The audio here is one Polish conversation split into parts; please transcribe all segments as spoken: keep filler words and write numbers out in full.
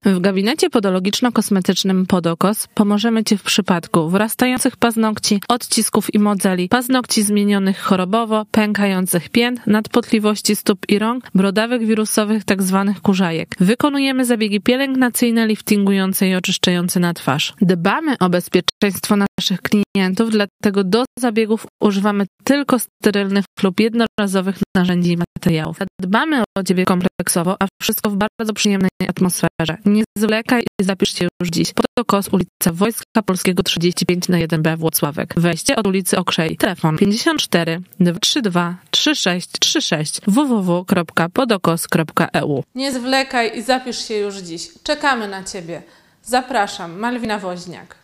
W gabinecie podologiczno-kosmetycznym Podokos pomożemy Ci w przypadku wyrastających paznokci, odcisków i modzeli, paznokci zmienionych chorobowo, pękających pięt, nadpotliwości stóp i rąk, brodawych wirusowych tzw. kurzajek. Wykonujemy zabiegi pielęgnacyjne, liftingujące i oczyszczające na twarz. Dbamy o bezpieczeństwo naszych klientów, dlatego do zabiegów używamy tylko sterylnych lub jednorazowych narzędzi i materiałów. Dbamy o Ciebie kompleksowo, a wszystko w bardzo przyjemnej atmosferze. Nie zwlekaj i zapisz się już dziś. Podokos, ulica Wojska Polskiego trzydzieści pięć na jeden B Włocławek. Wejście od ulicy Okrzej. Telefon pięćdziesiąt cztery dwieście trzydzieści dwa trzydzieści sześć trzydzieści sześć w w w kropka podokos kropka e u. Nie zwlekaj i zapisz się już dziś. Czekamy na Ciebie. Zapraszam, Malwina Woźniak.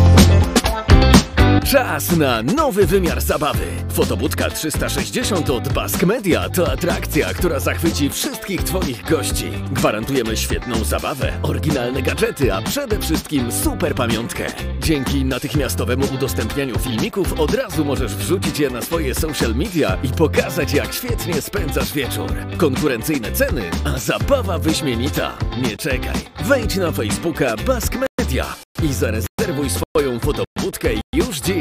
Czas na nowy wymiar zabawy. Fotobudka trzysta sześćdziesiąt od Bask Media to atrakcja, która zachwyci wszystkich Twoich gości. Gwarantujemy świetną zabawę, oryginalne gadżety, a przede wszystkim super pamiątkę. Dzięki natychmiastowemu udostępnianiu filmików od razu możesz wrzucić je na swoje social media i pokazać, jak świetnie spędzasz wieczór. Konkurencyjne ceny, a zabawa wyśmienita. Nie czekaj. Wejdź na Facebooka Bask Media i zarezerwuj swoją fotobudkę już dziś.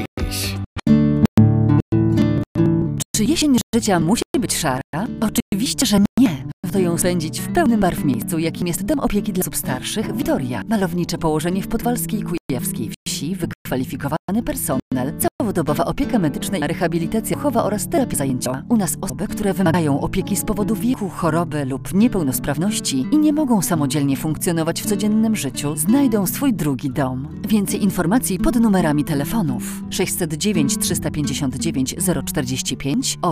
Czy jesień życia musi być szara? Oczywiście, że nie. Warto ją spędzić w pełnym barw miejscu, jakim jest Dom Opieki dla Osób Starszych Witoria. Malownicze położenie w podwalskiej kujawskiej wsi, wykwalifikowany personel, całodobowa opieka medyczna, rehabilitacja chowa oraz terapia zajęciowa. U nas osoby, które wymagają opieki z powodu wieku, choroby lub niepełnosprawności i nie mogą samodzielnie funkcjonować w codziennym życiu, znajdą swój drugi dom. Więcej informacji pod numerami telefonów sześćset dziewięć trzysta pięćdziesiąt dziewięć zero czterdzieści pięć